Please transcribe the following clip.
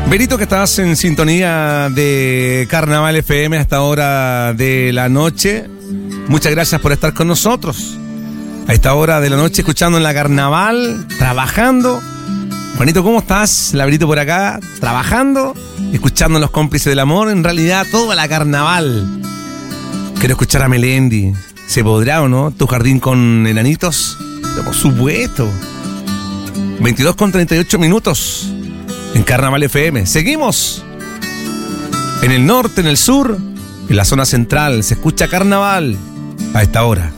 Benito, que estás en sintonía de Carnaval FM a esta hora de la noche. Muchas gracias por estar con nosotros. A esta hora de la noche, escuchando en la Carnaval, trabajando. Juanito, ¿cómo estás? Labrito por acá, trabajando, escuchando Los Cómplices del Amor. En realidad, toda la Carnaval. Quiero escuchar a Melendi. ¿Se podrá o no? ¿Tu jardín con enanitos? Pero por supuesto. 22:38 en Carnaval FM. Seguimos. En el norte, en el sur, en la zona central, se escucha Carnaval a esta hora.